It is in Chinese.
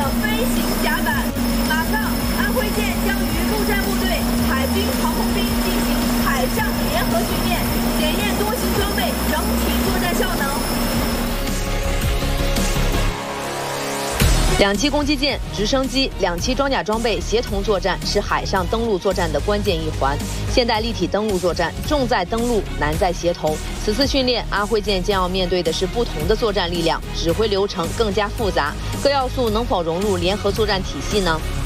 飞行甲板。马上，安徽舰将与陆战部队、海军、航空兵进行海上联合训练，检验多型装备整体作战效能。 2栖攻击舰、直升机、2栖装甲装备协同作战是海上登陆作战的关键一环。现代立体登陆作战重在登陆，难在协同。此次训练，安徽舰将要面对的是不同的作战力量，指挥流程更加复杂，各要素能否融入联合作战体系呢？